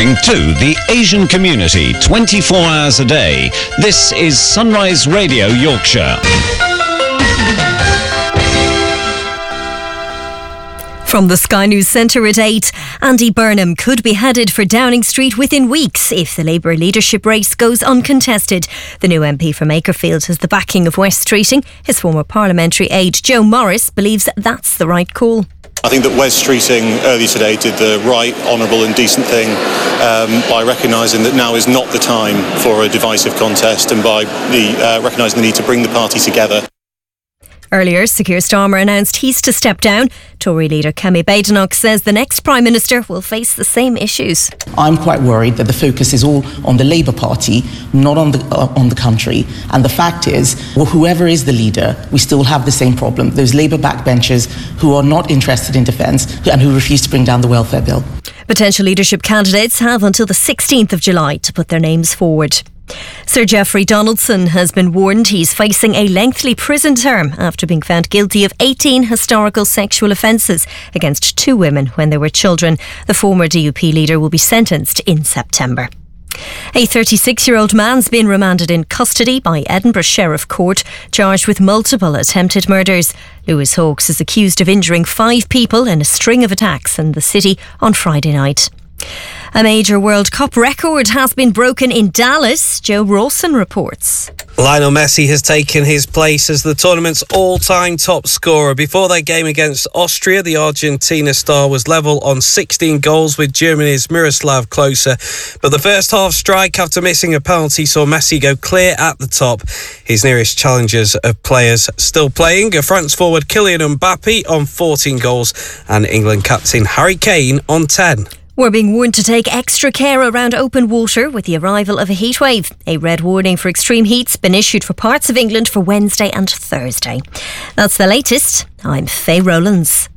To the Asian community 24 hours a day. This is Sunrise Radio Yorkshire. From the Sky News Centre at 8, Andy Burnham could be headed for Downing Street within weeks if the Labour leadership race goes uncontested. The new MP from Akerfield has the backing of West Streeting. His former parliamentary aide Joe Morris believes that's the right call. I think that Wes Streeting earlier today did the right, honourable and decent thing by recognising that now is not the time for a divisive contest and by recognising the need to bring the party together. Earlier, Sir Keir Starmer announced he's to step down. Tory leader Kemi Badenoch says the next Prime Minister will face the same issues. I'm quite worried that the focus is all on the Labour Party, not on the country. And the fact is, well, whoever is the leader, we still have the same problem. Those Labour backbenchers who are not interested in defence and who refuse to bring down the welfare bill. Potential leadership candidates have until the 16th of July to put their names forward. Sir Geoffrey Donaldson has been warned he's facing a lengthy prison term after being found guilty of 18 historical sexual offences against 2 women when they were children. The former DUP leader will be sentenced in September. A 36-year-old man's been remanded in custody by Edinburgh Sheriff Court, charged with multiple attempted murders. Lewis Hawkes is accused of injuring 5 people in a string of attacks in the city on Friday night. A major World Cup record has been broken in Dallas. Joe Rawson reports. Lionel Messi has taken his place as the tournament's all-time top scorer. Before their game against Austria, the Argentina star was level on 16 goals with Germany's Miroslav Klose. But the first half strike after missing a penalty saw Messi go clear at the top. His nearest challengers of players still playing are France forward Kylian Mbappe on 14 goals and England captain Harry Kane on 10. We're being warned to take extra care around open water with the arrival of a heatwave. A red warning for extreme heat's been issued for parts of England for Wednesday and Thursday. That's the latest. I'm Faye Rowlands.